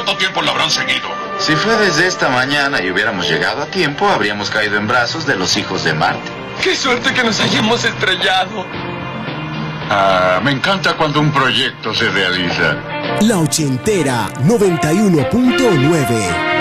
cuánto tiempo lo habrán seguido? Si fue desde esta mañana y hubiéramos llegado a tiempo, habríamos caído en brazos de los hijos de Marte. ¡Qué suerte que nos hayamos estrellado! Me encanta cuando un proyecto se realiza. La Ochentera 91.9.